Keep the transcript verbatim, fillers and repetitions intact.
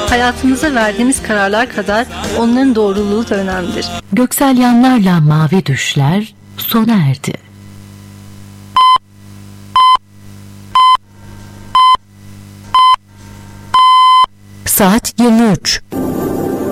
hayatımıza verdiğimiz kararlar kadar onların doğruluğu da önemlidir. Göksel Yanlar'la Mavi Düşler sona erdi. Saat yirmi üç.